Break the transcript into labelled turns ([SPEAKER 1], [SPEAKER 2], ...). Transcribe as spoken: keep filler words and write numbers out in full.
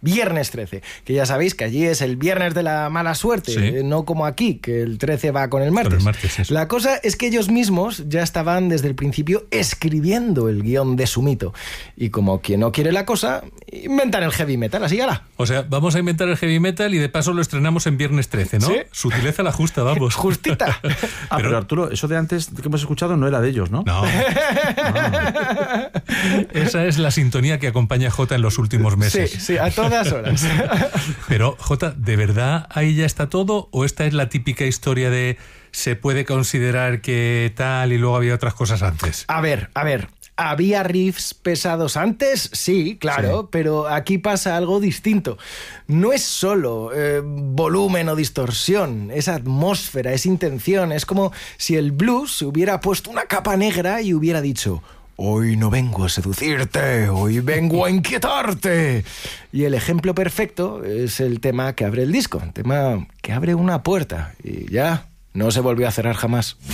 [SPEAKER 1] Viernes trece, que ya sabéis que allí es el viernes de la mala suerte,
[SPEAKER 2] sí.
[SPEAKER 1] eh, no como aquí, que el trece va con el martes.
[SPEAKER 2] Con el martes, eso.
[SPEAKER 1] La cosa es que ellos mismos ya estaban desde el principio escribiendo el guión de su mito. Y como quien no quiere la cosa, inventan el heavy metal, así ala.
[SPEAKER 2] O sea, vamos a inventar el heavy metal y de paso lo estrenamos en viernes trece, ¿no?
[SPEAKER 1] Sí.
[SPEAKER 2] Sutileza la justa, vamos.
[SPEAKER 1] Justita.
[SPEAKER 3] Ah, pero, pero Arturo, eso de antes que hemos escuchado no era de ellos, ¿no?
[SPEAKER 2] No.
[SPEAKER 3] Ah.
[SPEAKER 2] Esa es la sintonía que acompaña a Jota en los últimos meses.
[SPEAKER 1] Sí, sí, a todas horas.
[SPEAKER 2] Pero, Jota, ¿de verdad ahí ya está todo? ¿O esta es la típica historia de se puede considerar que tal y luego había otras cosas antes?
[SPEAKER 1] A ver, a ver. ¿Había riffs pesados antes? Sí, claro, sí. Pero aquí pasa algo distinto. No es solo eh, volumen o distorsión, es atmósfera, es intención. Es como si el blues se hubiera puesto una capa negra y hubiera dicho: hoy no vengo a seducirte, hoy vengo a inquietarte. Y el ejemplo perfecto es el tema que abre el disco, el tema que abre una puerta y ya no se volvió a cerrar jamás.